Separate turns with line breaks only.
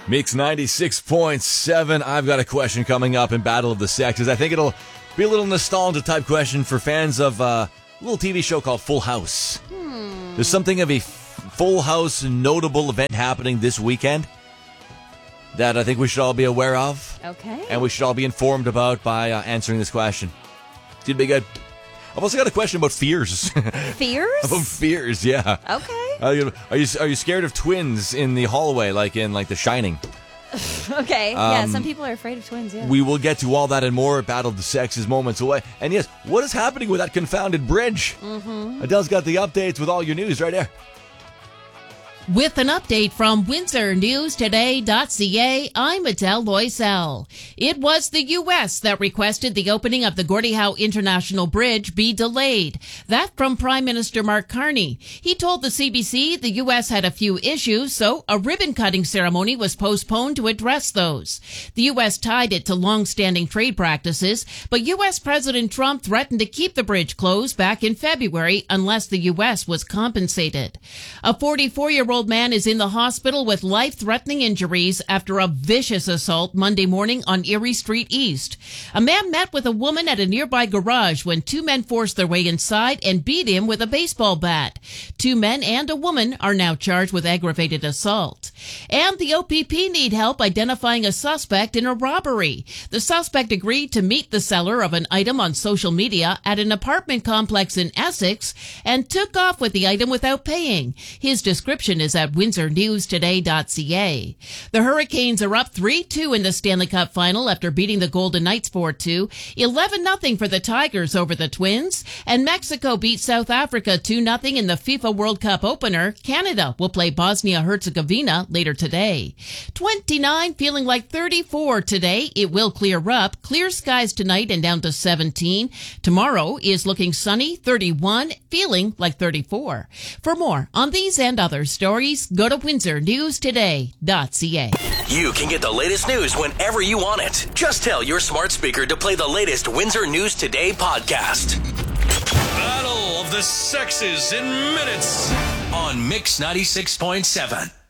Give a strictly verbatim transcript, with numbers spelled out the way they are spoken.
Mix ninety-six point seven. I've got a question coming up in Battle of the Sexes. I think it'll be a little nostalgia type question for fans of uh, a little T V show called Full House. Hmm. There's something of a Full House notable event happening this weekend that I think we should all be aware of.
Okay.
And we should all be informed about by uh, answering this question. It's going to be good. I've also got a question about fears.
Fears?
About fears, yeah.
Okay.
Are you, are you are you scared of twins in the hallway, like in like The Shining?
Okay.
Um,
yeah, some people are afraid of twins, yeah.
We will get to all that and more at Battle of the Sexes moments away. And yes, what is happening with that confounded bridge? Mm-hmm. Adele's got the updates with all your news right there.
With an update from Windsor News Today dot C A, I'm Adele Loisel. It was the U S that requested the opening of the Gordie Howe International Bridge be delayed. That from Prime Minister Mark Carney. He told the C B C the U S had a few issues, so a ribbon-cutting ceremony was postponed to address those. The U S tied it to long-standing trade practices, but U S President Trump threatened to keep the bridge closed back in February unless the U S was compensated. A forty-four-year-old man is in the hospital with life-threatening injuries after a vicious assault Monday morning on Erie Street East. A man met with a woman at a nearby garage when two men forced their way inside and beat him with a baseball bat. Two men and a woman are now charged with aggravated assault. And the O P P need help identifying a suspect in a robbery. The suspect agreed to meet the seller of an item on social media at an apartment complex in Essex and took off with the item without paying. His description is at Windsor News Today dot C A. The Hurricanes are up three two in the Stanley Cup final after beating the Golden Knights four two, eleven nothing for the Tigers over the Twins, and Mexico beat South Africa two nothing in the FIFA World Cup opener. Canada will play Bosnia-Herzegovina later today. twenty-nine, feeling like thirty-four today. It will clear up. Clear skies tonight and down to seventeen. Tomorrow is looking sunny, thirty-one, feeling like thirty-four. For more on these and other stories, go to Windsor News Today dot C A.
You can get the latest news whenever you want it. Just tell your smart speaker to play the latest Windsor News Today podcast. Battle of the Sexes in minutes on Mix ninety-six point seven.